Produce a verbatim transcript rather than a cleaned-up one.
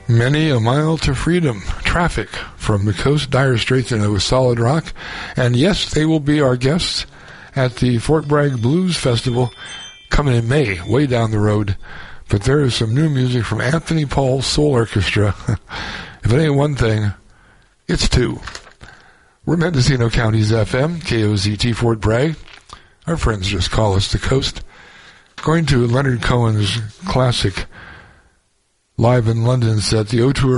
Many a Mile to Freedom, Traffic from the Coast, Dire Straits, and it was Solid Rock. And yes, they will be our guests at the Fort Bragg Blues Festival coming in May, way down the road. But there is some new music from Anthony Paul's Soul Orchestra. If it ain't one thing, it's two. We're Mendocino County's F M, K O Z T Fort Bragg. Our friends just call us the Coast. Going to Leonard Cohen's classic Live in London set, the O two